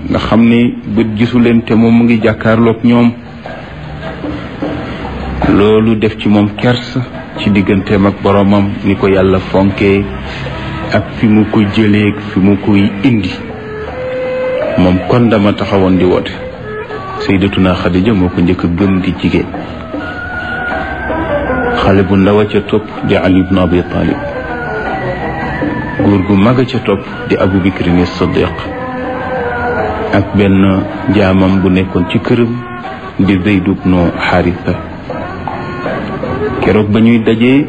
nga xam ne bët gisu leen te moom mu ngi jàkkaarloog ñoom loolu def ci moom kersa ci digganteem ak boromam ni ko yàlla fonkee ak fi mu ko jëlee fi mu koy indi moom kon dama taxawoon di woote sayyidatuna Xadija moo ko njëkk a gëm di jigéen xale bu ndaw a ca topp di Ali ibn Abi Talib góor gu mag a ca topp di Abu Bakrin as-Siddiq ak benn jaamam bu nekkoon ci këram di Zayd ibn Haritha keroog ba ñuy dajee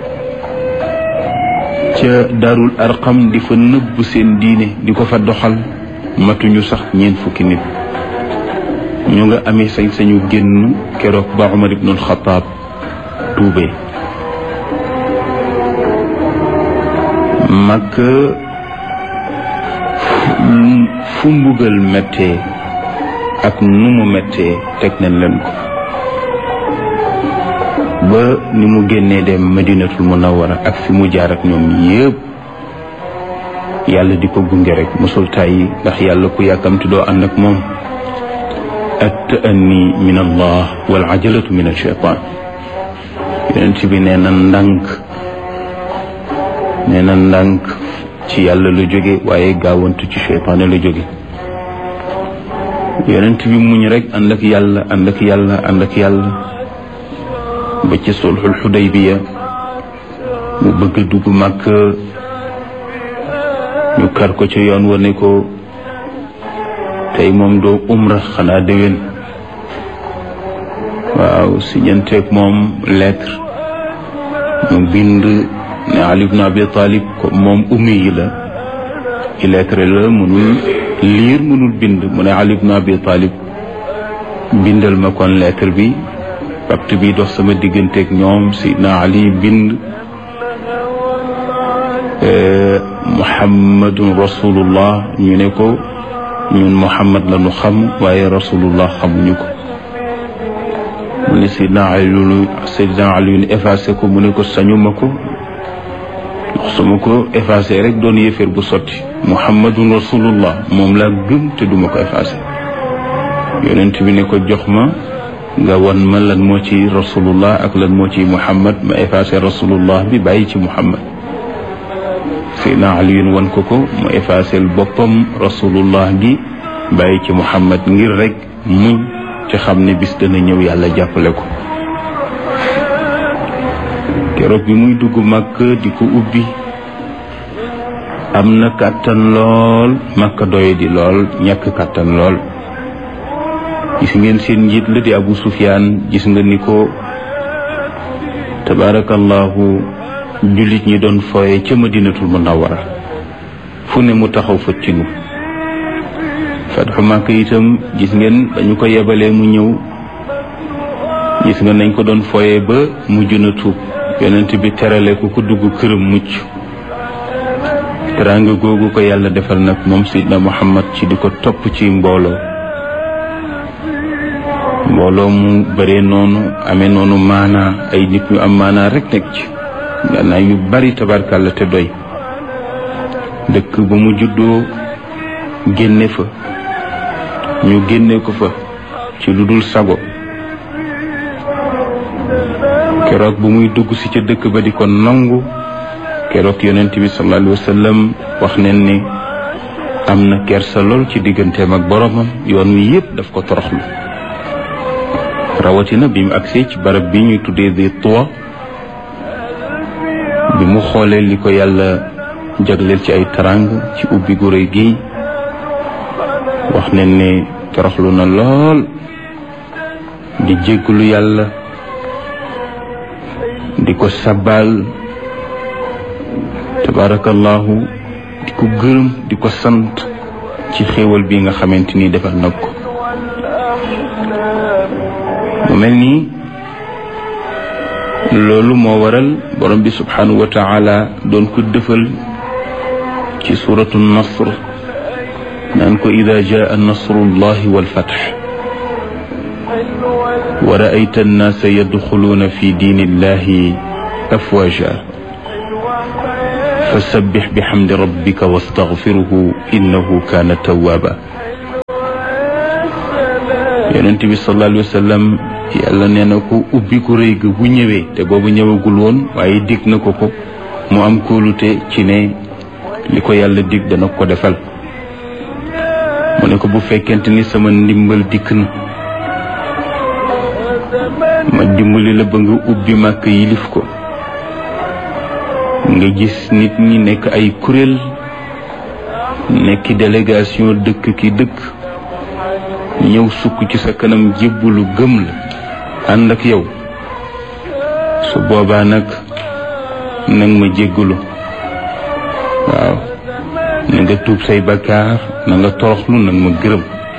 ca Daarul Arqam di fa nëbb seen diine di ko fa doxal matuñu sax 4 fukki nit ñu nga amee sañ-sañu génn keroog ba Umar ibn al-Khattab tuubee mag fu mbugal méttee ak nu mu méttee teg nañ leen ko ba ni mu génnee dem Madinatul Munawwara ak fi mu jaar ak ñoom yépp yàlla di ko gunge rek mosul tàyyi ndax yàlla ku yàkkamti doo ànd ak moom at-ta'anni min Allah wal ajalatu min ash-shaytan yonent bi nee na ndànk ci yàlla la jóge waaye gaawantu ci shaytaane la jóge yonent bi muñ rek ànd ak yàlla ba ci sulhul Hudaybiya mu bëgg a dugg Makka ñu kar ko ci yoon wa ne ko tey moom doo umra xanaa déwén waaw siñanteeg moom lettre mu bind ne Ali ibn Abi Talib ko moom ummi yi la illettré la mënul liir mënul bind mu ne Ali ibn Abi Talib bindal ma kon lettre bi pacte bi dox sama digganteeg ñoom Seydina Ali bind Muhammadun rasulullah ñu ne ko ñun Muhammad la ñu xam waaye rasulullah xamuñu ko mu ne Seydina Ali effacé ko mu ne ko sañu ma ko ndax su ma ko effacé rek doon yéeféer bu sotti Muhammadun rasulullah moom laa gëm te duma ko effacé yonent bi ne ko jox ma nga wan ma lan moo ci rasulullah ak lan moo ci Muhammad ma effacé rasulullah bi bàyyi ci Muhammad Seydina Ali wan ko mu effacé boppam rasulullah gi bàyyi ci Muhammad ngir rek muñ ci xam ne bis dana ñëw yàlla jàppale ko keroog bi muy dugg Makka di ko ubbi am na kàttan lool Makka doye di lool ñàkk kàttan lool gis ngeen seen njiit la di Abu Sufyaan gis nga ni ko tabarakallahu jullit ñi doon fooye ca Madinatul Munawwara fu ne mu taxaw fa tinu fatxu Makka itam gis ngeen dañu ko yebalee mu ñëw gis nga nañ ko doon fooye ba mujj na tuub yonent bi terale ko dugg këram mucc teraanga googu ko yàlla defal nag moom Seydina Muhammad ci di ko topp ci mbooloo mu bëree noonu amee noonu maanaa ay nit ñu am maanaa rek nekk ci gannaaw yu bari tabarkàlla te doy dëkk ba mu juddoo génne fa ñu génne ko fa ci lu dul sago keroog bu muy dugg si ca dëkk ba di ko nangu keroog yonent bi sallallahu alayhi wa sallam wax nañ ne am na kersa lool ci digganteem ak boromam yoon wi yépp daf ko toroxlu rawatina bi mu agsee ci barab bi ñuy tuddee di Tuwa bi mu xoolee li ko yàlla jagleel ci ay tarang ci ubbi gu rëy gi wax nañ ne toroxlu na lool di jéggulu yàlla di ko sabal tabarakallahu di ko gërëm di ko sant ci xéewal bi nga xamante ni defal na ko mu mel nii loolu moo waral borom bi subhanahu wa taala doon ko dëfal ci suratu nasr naan ko ida jaa nasrullahi walfath wa ra'ayta annaasa yadxuluuna fi diinillahi afwaja fasabbix bixamdi rabbika wastaxfiruhu innahu kaana tawwaaba yonent bi sallallahu alayhi wa sallam yàlla nee na ko ubbi ku rëy ga bu ñëwee te boobu ñëwagul woon waaye dig na ko ko mu am kóolute ci ne li ko yàlla dig dana ko defal. mu ne ko bu fekkente ni sama ndimbal dikk na ma dimbali la ba nga ubbi màkk yilif ko nga gis nit ñi nekk ay kuréel nekki délégation dëkk ki dëkk ñëw sukk ci sa kanam jébbalu gëm la ànd ak yow su boobaa nag ma jéggalu waaw na nga tuub say bakkaar na nga toroxlu nag ma gërëm.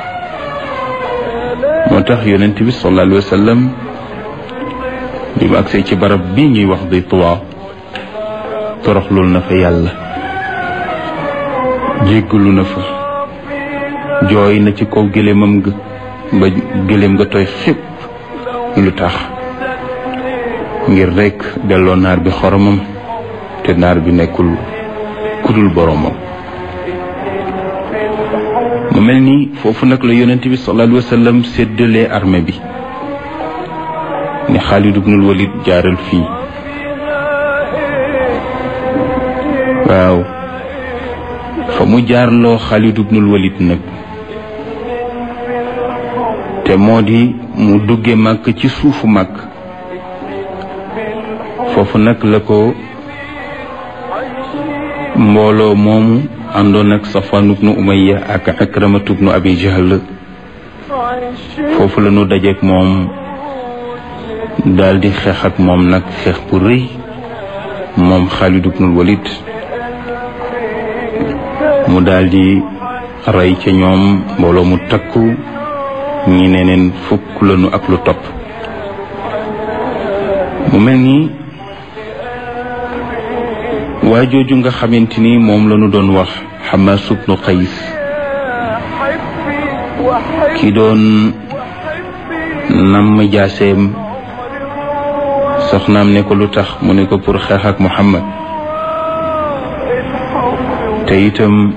moo tax yonent bi sallallahu alayhi wa sallam bi mu agsee ci barab bi ñuy wax di Tuwaa toroxlul na fa yàlla jéggalu na fa jooy na ci kaw gëléemam ga ba gëléem nga tooy xépp. lu tax ngir rekk delloo naar bi xoromam te naar bi nekkul kudul boromam. mu mel ni foofu nag la yonent bi sallallahu alayhi wa sallam séddalee armée bi ne Xaalid ibnul Walid jaaral fii. waaw fa mu jaarloo Xaalid ibnul Walid nag te moo di mu dugge màkk ci suufu màkk foofu nag la ko mbooloo moomu àndoon ak Safwaan ibnu Umayya ak Akramatu ibnu Abi Jahl foofu la ñu dajeek moom daldi xeex ak moom nag xeex bu rëy moom Xaalid ibnul Walid mu daldi rey ca ñoom mbooloo mu takku ñi neneen fukk lañu ak lu topp. mu mel ni waa jooju nga xamante ni moom lañu doon wax Xamaas ibnu Qays ki doon namm jaaseem soxnaam ne ko lu tax mu ne ko pour xeex ak Muhammad te itam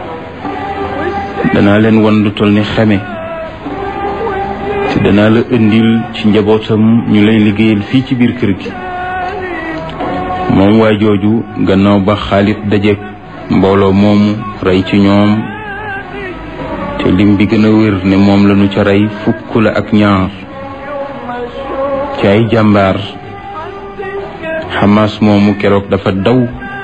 danaa leen wan lu toll ni xeme te danaa la indil ci njabootam ñu lay liggéeyal fii ci biir kër gi. moom waa jooju gannaaw ba Xaalid dajeek mbooloo moomu rey ci ñoom te lim bi gën a wér ne moom lañu ca rey fukk la ak ñaar ci ay jàmbaar. Xamaas moomu keroog dafa daw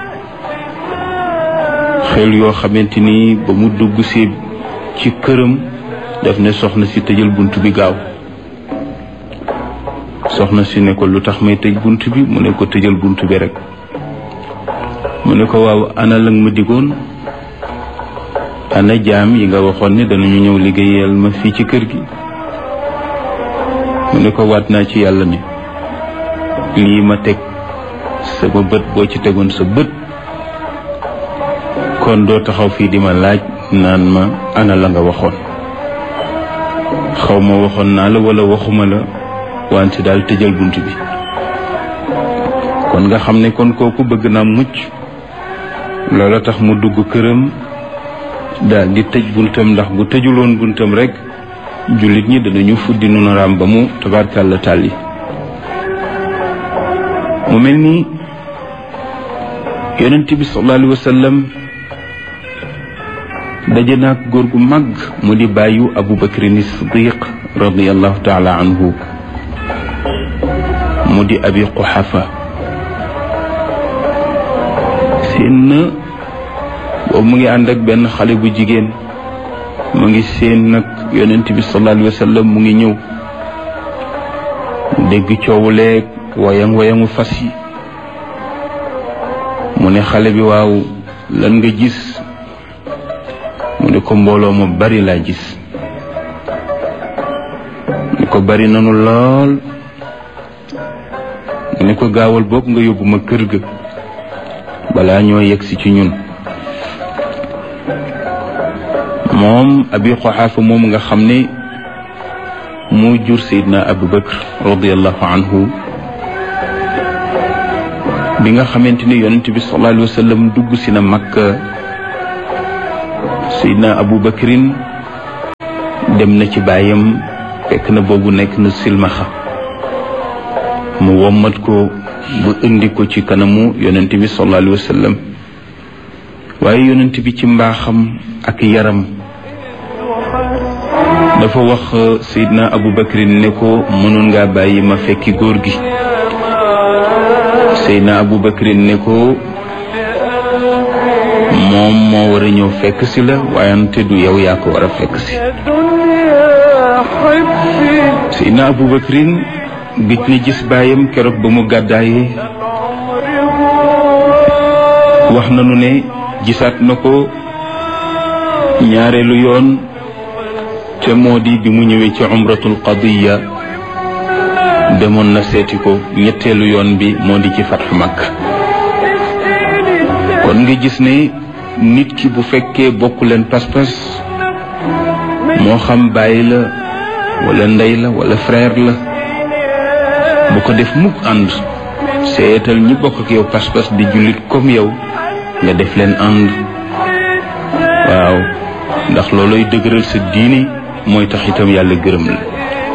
xel yoo xamante ni ba mu dugg si ci këram daf ne soxna si tëjal bunt bi gaaw. soxna si ne ko lu tax may tëj bunt bi mu ne ko tëjal bunt bi rek. mu ne ko waaw ana lang ma digoon ana jaam yi nga waxoon ne danañu ñëw liggéeyal ma fii ci kër gi. mu ne ko waat naa ci yàlla ne lii ma teg sama bët boo ci tegoon sa bët kon doo taxaw fii di ma laaj naan ma ana la nga waxoon. xaw ma waxoon naa la wala waxuma la wante daal tëjal bunt bi. kon nga xam ne kon kooku bëgg naa mucc loola tax mu dugg këram daal di tëj buntam ndax bu tëjuloon buntam rek jullit ñi danañu fuddi nu raam ba mu tabarkàlla tàlli. mu mel ni yonent bi sallallahu alayhi wa sallam daje naag góor gu mag mu di bàyyu Abu Bakrin Siddiq radiyallahu taala anhu mu di Abi Quhafa. seen na boobu mu ngi ànd ak benn xale bu jigéen mu ngi seen nag yonent bi sallallahu alayhi wa sallam mu ngi ñëw dégg coowuleeg wayangu fas yi mu ne xale bi waaw lan nga gis mu ne ko mbooloo mu bari laa gis. mu ko bari nanu lool mu ne ko gaawal boog nga yóbbu ma kër ga balaa ñoo yegsi ci ñun. moom Abi Quhafa moom nga xam ne moo jur Seydina Abu Bakr radiyallahu anhu bi nga xamante ni yonent bi sallallahu alayhi wa sallam dugg si na Makka Seydina Abu Bakrin dem na ci baayam fekk na boobu nekk na silmaxa mu wommat ko ba indi ko ci kanamu yonent bi sallallahu alayhi wa sallam waaye yonent bi ci mbaaxam ak yaram dafa wax Seydina Aboubacrin ne ko mënoon ngaa bàyyi ma fekki góor gi. Seydina Aboubacrin ne ko moom moo war a ñëw fekk si la waayante du yow yaa ko war a fekk si. Seydina Aboubacrin gëj na gis baayam keroog ba mu gàddaayee wax nañu ne gisaat na ko ñaareelu yoon te moo di bi mu ñëwee ci umratul qadiya demoon na seeti ko ñetteelu yoon bi moo di ci fatxu Makka. kon nga gis ne nit ki bu fekkee bokku leen pas-pas moo xam bàyyi la wala ndey la wala frère la bu ko def mukk ànd seetal ñi bokk ak yow pas-pas di jullit comme yow nga def leen ànd waaw ndax looloy dëgëral sa diini mooy tax itam yàlla gërëm la.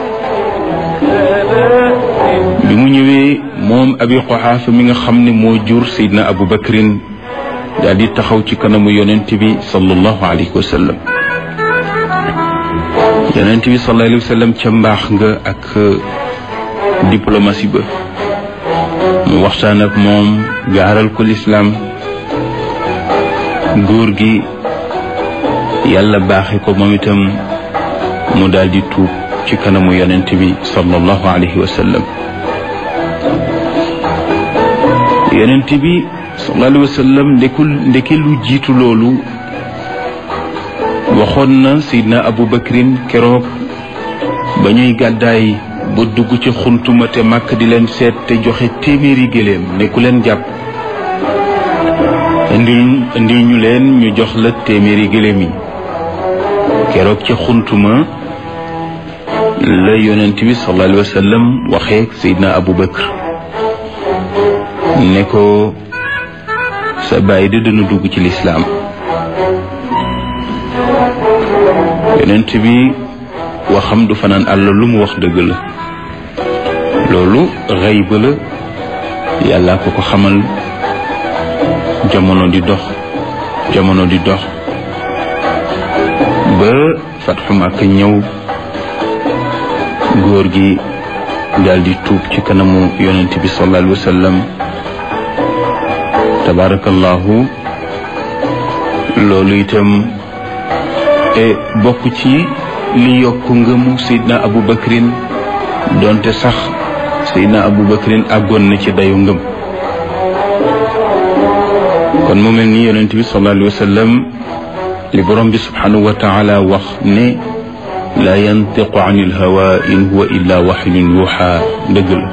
bi mu ñëwee moom Abi Quhaafa mi nga xam ne moo jur Seydina Aboubacrin daal di taxaw ci kanamu yonent bi sallallahu alayhi wa sallam. yonent bi sallallahu alayhi wa sallam ca mbaax nga ak diplomatie ba mu waxtaan ak moom gaaral ko lislaam góor gi yàlla baaxe ko moom itam mu daal di tuub ci kanamu yonent bi sallallahu alayhi wa sallam. yonent bi sallallahu alayhi wa sallam ndeke lu jiitu loolu waxoon na Seydina Aboubacrin keroog ba ñuy gàddaay ba dugg ci xuntuma te màkk di leen seet te joxe téeméeri gëléem ne ku leen jàpp indil ñu leen ñu jox la téeméeri gëléem yi. keroog ci xuntuma la yonent bi sallallahu alayhi wa sallam waxee Seydina Aboubacr ne ko sa baay de dana dugg ci lislaam. yonent bi waxam du fanaan àll lu mu wax dëgg la loolu xayba la yàlla ko ko xamal. jamono di dox ba fatxu Makka ñëw góor gi daal di tuub ci kanamu yonent bi sallallahu alayhi wa sallam. tabarakallahu loolu itam bokk ci li yokk ngëmu Seydina Aboubacrin donte sax Seydina Aboubacrin àggoon na ci dayu ngëm. kon mu mel ni yonent bi sallallahu alayhi wa sallam li borom bi subhanahu wa taala wax ne la yantiqu anil hawa in huwa illa wahyun yuha dëgg la